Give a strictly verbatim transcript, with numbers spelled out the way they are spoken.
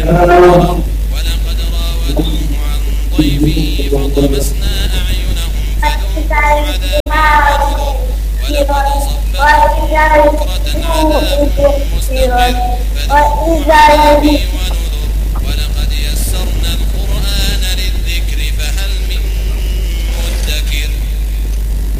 ولقد راودوه عن ضيفه فطمسنا أعينهم فذوقوا عذابي ولقد صبحهم بكرة عذاب مستقر فذوقوا عذابي